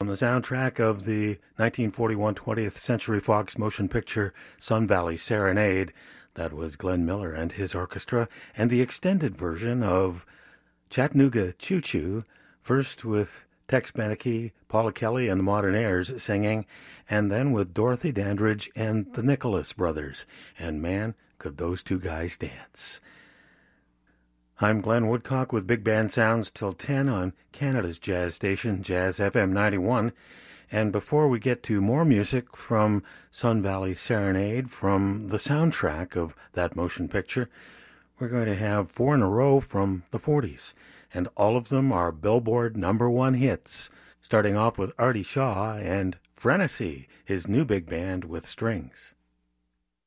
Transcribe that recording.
from the soundtrack of the 1941 20th Century Fox motion picture Sun Valley Serenade. That was Glenn Miller and his orchestra, and the extended version of Chattanooga Choo Choo, first with Tex Beneke, Paula Kelly, and the Modern Airs singing, and then with Dorothy Dandridge and the Nicholas Brothers. And man, could those two guys dance. I'm Glenn Woodcock with Big Band Sounds till 10 on Canada's jazz station, Jazz FM 91. And before we get to more music from Sun Valley Serenade, from the soundtrack of that motion picture, we're going to have 4 in a row from the 40s. And all of them are Billboard #1 hits, starting off with Artie Shaw and Frenesy, his new big band with strings.